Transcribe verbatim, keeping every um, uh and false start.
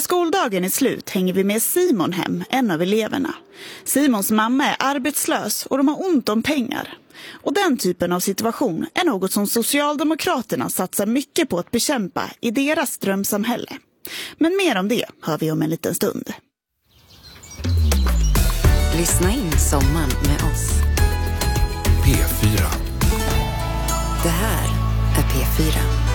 skoldagen är slut hänger vi med Simon hem, en av eleverna. Simons mamma är arbetslös och de har ont om pengar. Och den typen av situation är något som Socialdemokraterna satsar mycket på att bekämpa i deras drömsamhälle. Men mer om det hör vi om en liten stund. Lyssna in sommaren med oss. P fyra. Det här är P fyra.